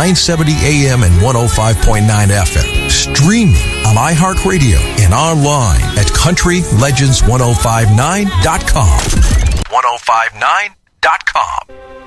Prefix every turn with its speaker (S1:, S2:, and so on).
S1: 970 AM and 105.9 FM. Streaming on iHeartRadio and online at countrylegends1059.com. 1059.com.